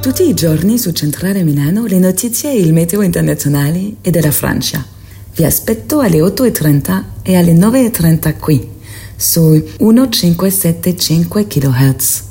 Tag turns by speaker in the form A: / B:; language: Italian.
A: Tutti i giorni su Centrale Milano le notizie e il meteo internazionale e della Francia. Vi aspetto alle 8:30 e alle 9:30 qui, su 1575 kHz.